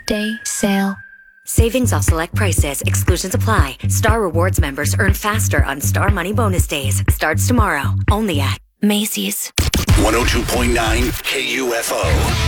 Day sale. Savings off select prices. Exclusions apply. Star Rewards members earn faster on Star Money Bonus Days. Starts tomorrow. Only at Macy's. 102.9 KUFO.